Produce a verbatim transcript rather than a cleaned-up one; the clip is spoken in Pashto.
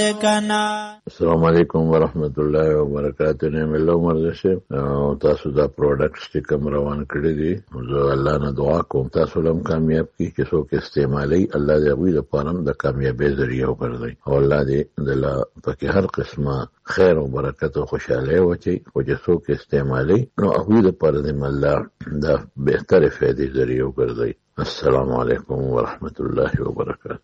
السلام علیکم ورحمت الله وبرکاتہ. نعم الله مرزشه او تاسو دا پروډکټس چې کوم روان کړی دي زه الله نه دعا کوم تاسو لم کامیاب کی چې څوک استعمالي الله دې غوي د پاره د کامیابی ذریعہ وګرځي او الله دې دلا پکې هر قسمه خیر او برکت او خوشاله وچی او چې څوک استعمالي نو هغه د پاره د الله د بهتره فائدې ذریعہ وګرځي. السلام علیکم ورحمت الله وبرکاتہ.